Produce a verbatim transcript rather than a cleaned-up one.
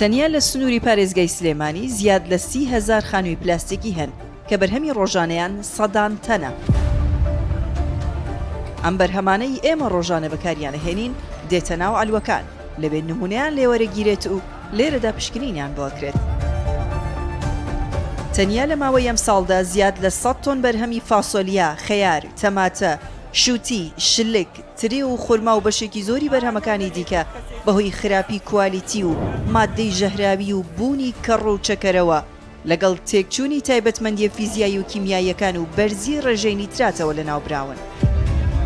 تەنیا لە سنووری پارێزگای سلێمانی زیاد لە سی هەزار خانووی پلاستیکی هەن کە بەرهەمی ڕۆژانەیان سەدان تەنە. ئەم بەرهەمانەی ئێمە ڕۆژانە بەکاریانەهێنین دێتە ناو ئەلوەکان لەبێ نمونەیان لێوەرەگیرێت و لێرەدا پشکنینیان بۆکرێت. تەنیا لە ماوەی ئەم ساڵدا زیاد لە سەد تۆن بەرهەمی فاسۆلیا، خەیار، تەماتە، شووتی، شلک، ترێ و خورما و بەشێکی زۆری بەرهەمەکانی دیکە بەهۆی خراپی کوالیتی و مادەی ژەهراوی و بوونی کەڕ و چەکەرەوە لەگەڵ تێکچوونی تایبەتمەندیە فیزیایی و کیمیاییەکان و بەرزی ڕێژەی نیتراتەوە لە ناوبراون.